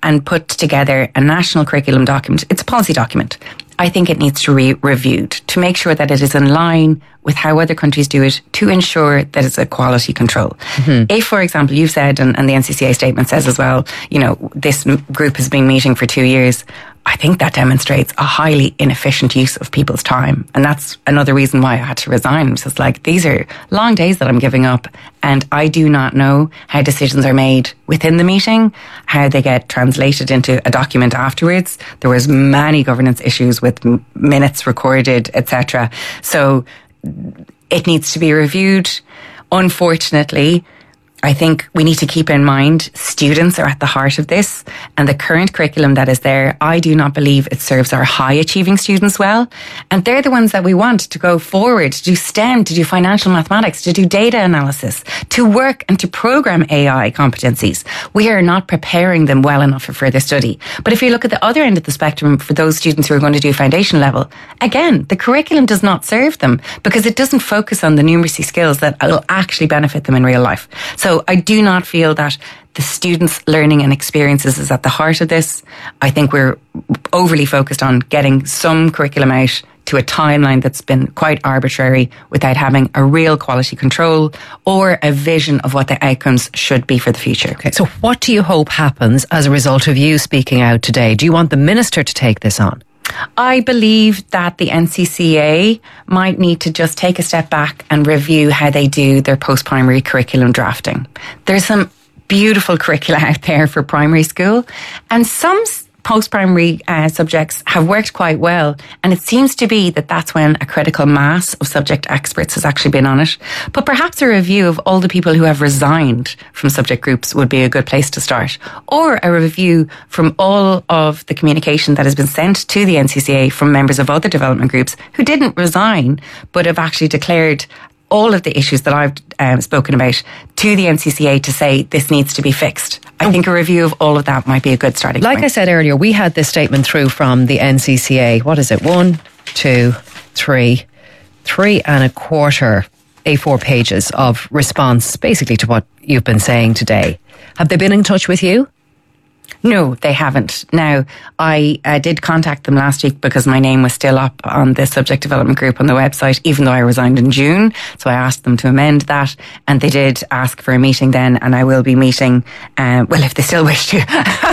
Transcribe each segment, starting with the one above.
and put together a national curriculum document. It's a policy document. I think it needs to be reviewed to make sure that it is in line with how other countries do it, to ensure that it's a quality control. Mm-hmm. If, for example, you've said, and the NCCA statement says as well, this group has been meeting for 2 years, I think that demonstrates a highly inefficient use of people's time. And that's another reason why I had to resign. It's just like, these are long days that I'm giving up, and I do not know how decisions are made within the meeting, how they get translated into a document afterwards. There was many governance issues with minutes recorded, etc. So it needs to be reviewed. Unfortunately, I think we need to keep in mind students are at the heart of this, and the current curriculum that is there, I do not believe it serves our high achieving students well. And they're the ones that we want to go forward, to do STEM, to do financial mathematics, to do data analysis, to work and to program AI competencies. We are not preparing them well enough for further study. But if you look at the other end of the spectrum, for those students who are going to do foundation level, again, the curriculum does not serve them because it doesn't focus on the numeracy skills that will actually benefit them in real life. So I do not feel that the students' learning and experiences is at the heart of this. I think we're overly focused on getting some curriculum out to a timeline that's been quite arbitrary without having a real quality control or a vision of what the outcomes should be for the future. Okay, so what do you hope happens as a result of you speaking out today? Do you want the Minister to take this on? I believe that the NCCA might need to just take a step back and review how they do their post-primary curriculum drafting. There's some beautiful curricula out there for primary school, and some post-primary subjects have worked quite well, and it seems to be that that's when a critical mass of subject experts has actually been on it. But perhaps a review of all the people who have resigned from subject groups would be a good place to start, or a review from all of the communication that has been sent to the NCCA from members of other development groups who didn't resign but have actually declared all of the issues that I've spoken about to the NCCA to say this needs to be fixed. I think a review of all of that might be a good starting point. Like I said earlier, we had this statement through from the NCCA. What is it? 1, 2, 3 and a quarter A4 pages of response basically to what you've been saying today. Have they been in touch with you? No, they haven't. Now, I did contact them last week because my name was still up on the subject development group on the website, even though I resigned in June. So I asked them to amend that, and they did ask for a meeting then, and I will be meeting, if they still wish to,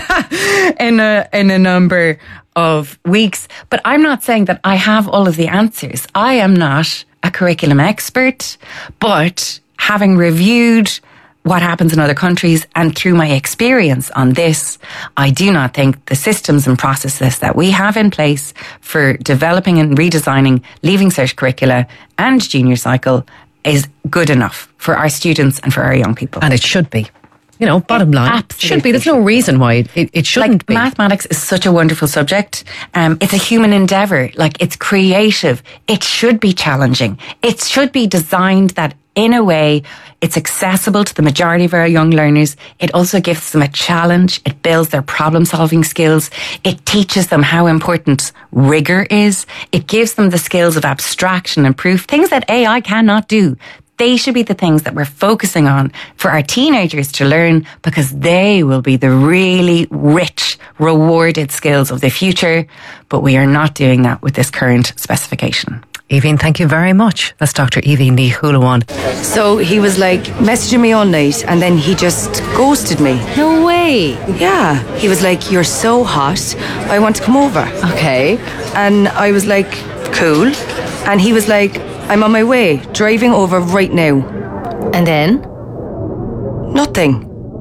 in a number of weeks. But I'm not saying that I have all of the answers. I am not a curriculum expert, but having reviewed what happens in other countries and through my experience on this, I do not think the systems and processes that we have in place for developing and redesigning Leaving Cert curricula and junior cycle is good enough for our students and for our young people. And it should be. Bottom line, absolutely should be. There's no reason why it shouldn't be. Mathematics is such a wonderful subject. It's a human endeavour. It's creative. It should be challenging. It should be designed that in a way it's accessible to the majority of our young learners. It also gives them a challenge. It builds their problem solving skills. It teaches them how important rigour is. It gives them the skills of abstraction and proof, things that AI cannot do. They should be the things that we're focusing on for our teenagers to learn, because they will be the really rich, rewarded skills of the future. But we are not doing that with this current specification. Evie, thank you very much. That's Dr. Evie Ní Chuilleháin. So he was messaging me all night, and then he just ghosted me. No way. Yeah. He was like, "You're so hot, I want to come over." Okay. And I was like, "Cool." And he was like, "I'm on my way, driving over right now." And then? Nothing.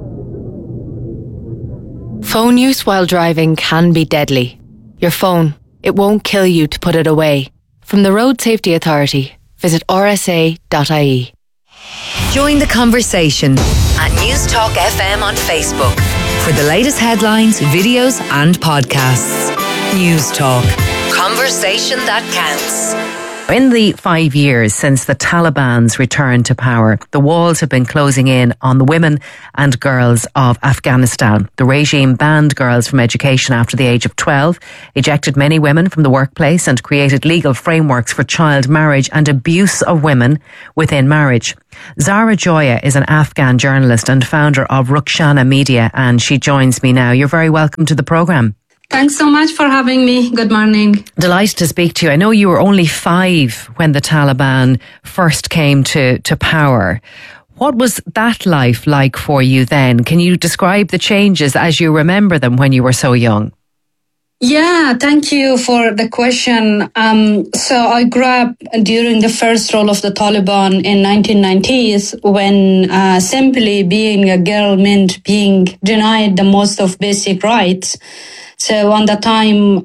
Phone use while driving can be deadly. Your phone, it won't kill you to put it away. From the Road Safety Authority, visit rsa.ie. Join the conversation at News Talk FM on Facebook for the latest headlines, videos and podcasts. News Talk. Conversation that counts. In the 5 years since the Taliban's return to power, the walls have been closing in on the women and girls of Afghanistan. The regime banned girls from education after the age of 12, ejected many women from the workplace and created legal frameworks for child marriage and abuse of women within marriage. Zara Joya is an Afghan journalist and founder of Rukshana Media, and she joins me now. You're very welcome to the programme. Thanks so much for having me. Good morning. Delighted to speak to you. I know you were only 5 when the Taliban first came to power. What was that life like for you then? Can you describe the changes as you remember them when you were so young? Yeah, thank you for the question. So I grew up during the first rule of the Taliban in 1990s when simply being a girl meant being denied the most of basic rights. So on the time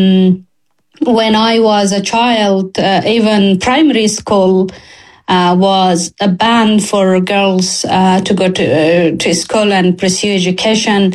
when I was a child, even primary school was a ban for girls to go to school and pursue education.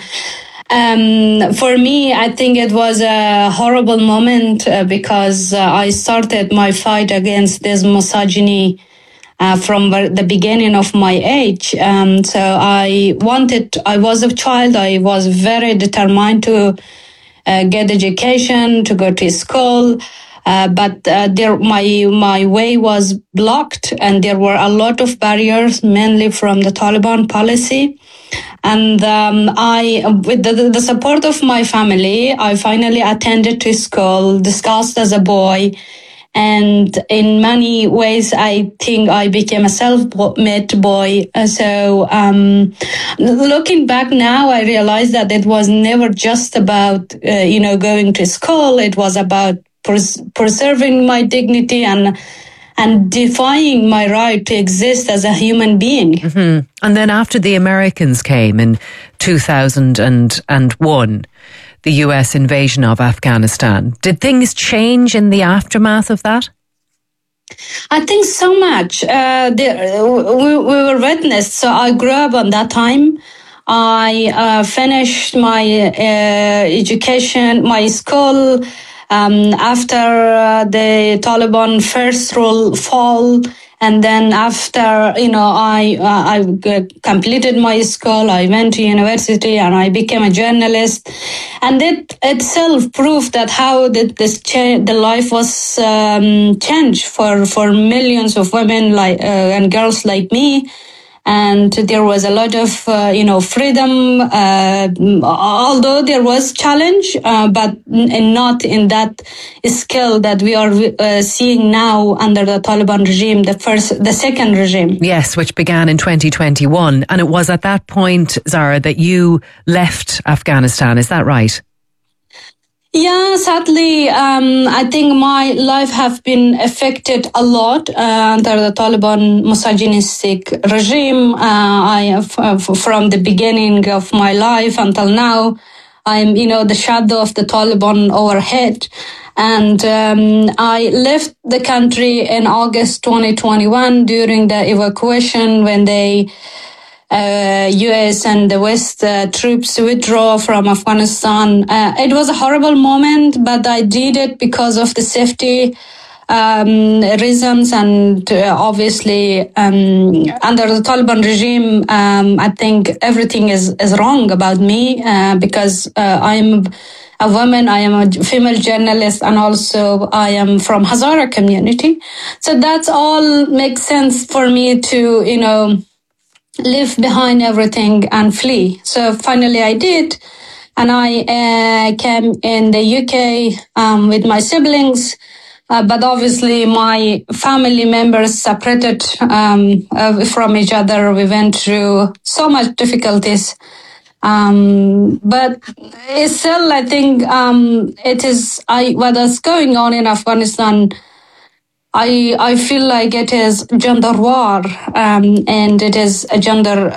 For me, I think it was a horrible moment because I started my fight against this misogyny from the beginning of my age. So I was a child, I was very determined to get education, to go to school. But my way was blocked, and there were a lot of barriers, mainly from the Taliban policy. And with the support of my family, I finally attended to school, discussed as a boy. And in many ways, I think I became a self-made boy. So looking back now, I realized that it was never just about, going to school. It was about preserving my dignity and defying my right to exist as a human being. Mm-hmm. And then after the Americans came in 2001, the US invasion of Afghanistan, did things change in the aftermath of that? I think so much. We were witnessed. So I grew up on that time. I finished my education, my school, after the Taliban first rule fall. And then after, I completed my school, I went to university and I became a journalist. And it itself proved that how did the life was changed for millions of women and girls like me. And there was a lot of, freedom, although there was challenge, but not in that scale that we are seeing now under the Taliban regime, the second regime. Yes, which began in 2021. And it was at that point, Zara, that you left Afghanistan. Is that right? Yeah, sadly, I think my life have been affected a lot under the Taliban misogynistic regime. I have, from the beginning of my life until now, I'm, the shadow of the Taliban overhead. And I left the country in August 2021 during the evacuation when they US and the West troops withdraw from Afghanistan. It was a horrible moment, but I did it because of the safety reasons, and obviously under the Taliban regime, I think everything is wrong about me because I'm a woman, I am a female journalist, and also I am from Hazara community. So that's all makes sense for me to, leave behind everything and flee. So finally I did. And I came in the UK with my siblings. But obviously my family members separated from each other. We went through so much difficulties. But it's still, I think, what is going on in Afghanistan, I feel like it is gender war, and it is a gender,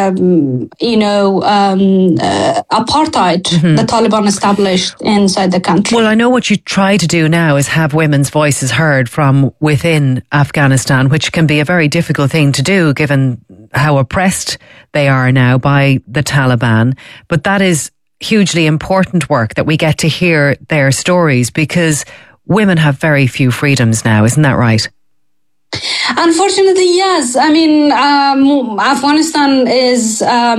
apartheid the Taliban established inside the country. Well, I know what you try to do now is have women's voices heard from within Afghanistan, which can be a very difficult thing to do given how oppressed they are now by the Taliban. But that is hugely important work, that we get to hear their stories, because women have very few freedoms now, isn't that right? Unfortunately, yes. I mean, Afghanistan is,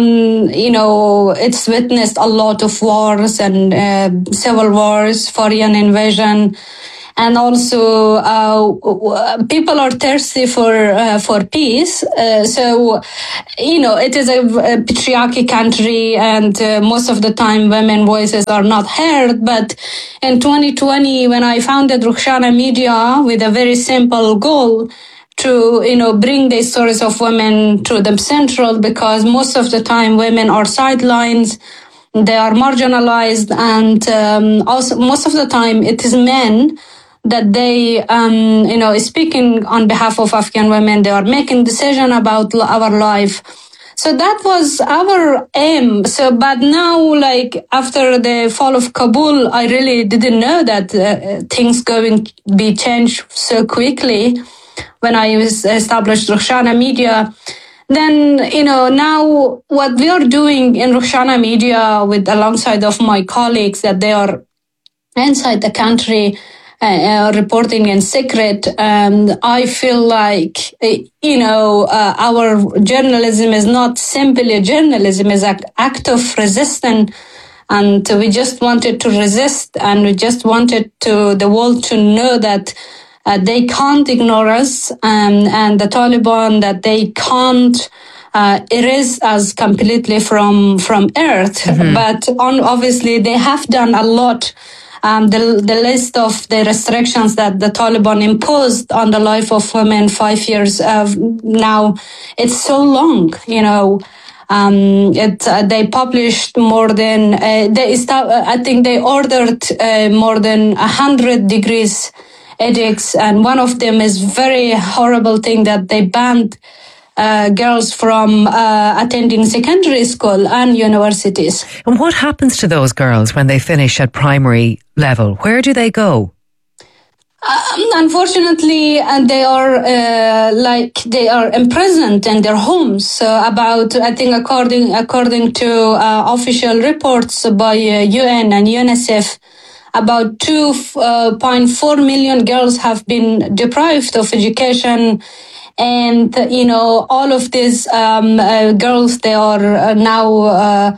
it's witnessed a lot of wars and civil wars, foreign invasion. And also, people are thirsty for peace. So, it is a patriarchy country, and most of the time, women voices are not heard. But in 2020, when I founded Rukhsana Media with a very simple goal to, bring the stories of women to the central, because most of the time, women are sidelines. They are marginalized, and also most of the time, it is men that they, speaking on behalf of Afghan women, they are making decision about our life. So that was our aim. So, but now, like after the fall of Kabul, I really didn't know that things going to be changed so quickly. When I established Rukhsana Media, then now what we are doing in Rukhsana Media alongside of my colleagues, that they are inside the country. Reporting in secret, and I feel like our journalism is not simply a journalism; is an act of resistance, and we just wanted to resist, and we just wanted the world to know that they can't ignore us, and the Taliban, that they can't erase us completely from earth. Mm-hmm. But obviously, they have done a lot. The list of the restrictions that the Taliban imposed on the life of women 5 years now, it's so long, they published more than, I think they ordered more than 100 degrees edicts. And one of them is very horrible thing that they banned girls from attending secondary school and universities. And what happens to those girls when they finish at primary level? Where do they go? Unfortunately, they are imprisoned in their homes. So I think according to official reports by UN and UNICEF, about 2.4 million girls have been deprived of education. And, all of these girls, they are now,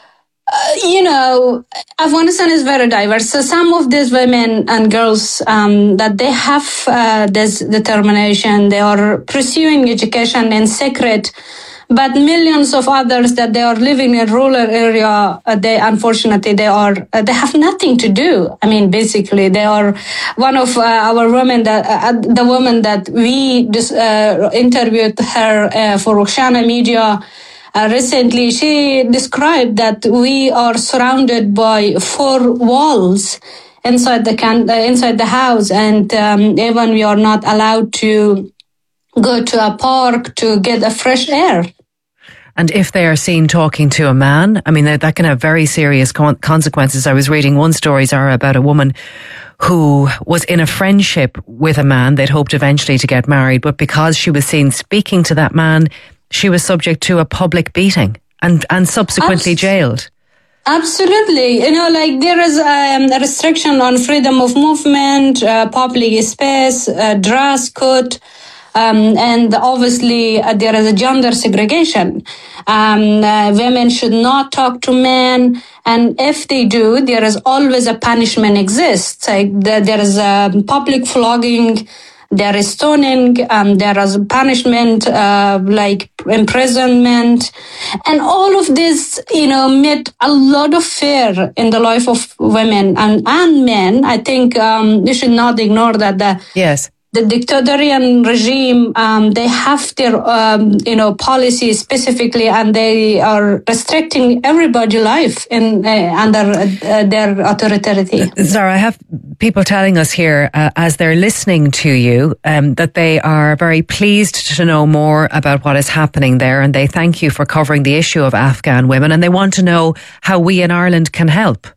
Afghanistan is very diverse. So some of these women and girls that they have this determination, they are pursuing education in secret. But millions of others that they are living in rural area, they unfortunately they have nothing to do. I mean, basically, they are one of our women that the woman that we just interviewed her for Rukhsana Media recently. She described that we are surrounded by 4 walls inside the house, and even we are not allowed to go to a park to get a fresh air. And if they are seen talking to a man, I mean, that can have very serious consequences. I was reading one story, Zara, about a woman who was in a friendship with a man. They'd hoped eventually to get married, but because she was seen speaking to that man, she was subject to a public beating and subsequently jailed. Absolutely. There is a restriction on freedom of movement, public space, dress code. And obviously there is a gender segregation. Women should not talk to men, and if they do, there is always a punishment exists. Like there is a public flogging, there is stoning, there is punishment like imprisonment, and all of this, made a lot of fear in the life of women and men. I think you should not ignore that. Yes. The dictatorial regime, they have their, policy specifically, and they are restricting everybody's life under their authority. Zara, I have people telling us here, as they're listening to you, that they are very pleased to know more about what is happening there, and they thank you for covering the issue of Afghan women, and they want to know how we in Ireland can help.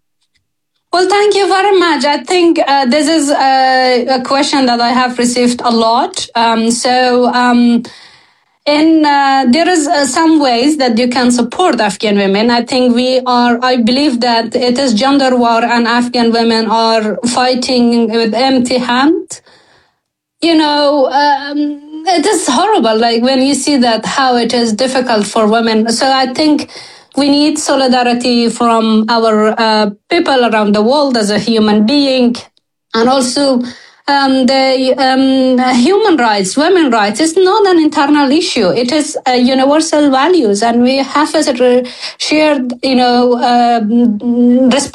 Well, thank you very much. I think this is a question that I have received a lot. there is some ways that you can support Afghan women. I believe that it is gender war and Afghan women are fighting with empty hand. It is horrible, like when you see that, how it is difficult for women. So I think we need solidarity from our people around the world as a human being. And also the human rights, women's rights, is not an internal issue. It is universal values, and we have a shared, responsibility